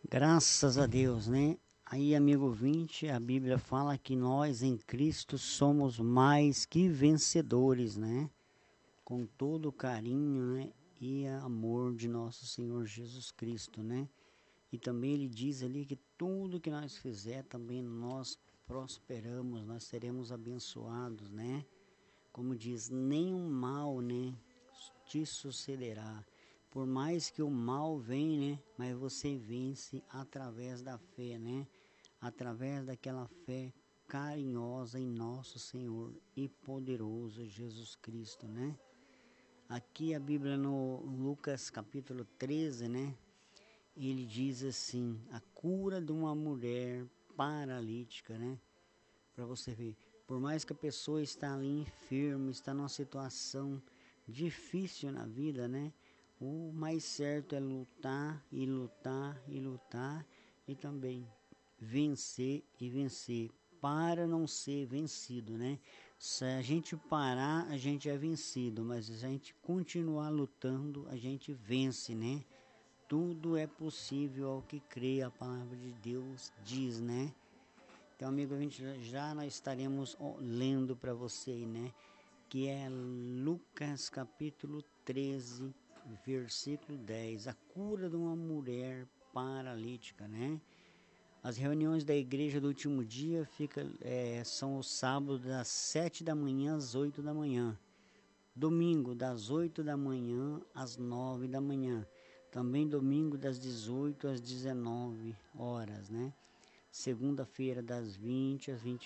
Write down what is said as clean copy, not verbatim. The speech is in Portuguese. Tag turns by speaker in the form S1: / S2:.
S1: Graças a Deus, né? Aí, amigo ouvinte, a Bíblia fala que nós em Cristo somos mais que vencedores, né? Com todo o carinho, né? E amor de nosso Senhor Jesus Cristo, né? E também ele diz ali que tudo que nós fizer também nós prosperamos, nós seremos abençoados, né? Como diz, nenhum mal, né, te sucederá. Por mais que o mal venha, né, mas você vence através da fé, né? Através daquela fé carinhosa em nosso Senhor e poderoso Jesus Cristo, né? Aqui a Bíblia no Lucas capítulo 13, né? Ele diz assim, a cura de uma mulher paralítica, né? Para você ver, por mais que a pessoa está ali enferma, está numa situação difícil na vida, né? O mais certo é lutar e lutar e lutar e também vencer e vencer para não ser vencido, né? Se a gente parar, a gente é vencido, mas se a gente continuar lutando, a gente vence, né? Tudo é possível ao que crê, a palavra de Deus diz, né? Então, amigo, a gente já nós estaremos lendo para você aí, né? Que é Lucas capítulo 13, versículo 10. A cura de uma mulher paralítica, né? As reuniões da igreja do último dia são os sábados das 7 da manhã às 8 da manhã. Domingo das 8 da manhã às 9 da manhã. Também domingo das 18 às 19 horas, né? Segunda-feira das 20 às 20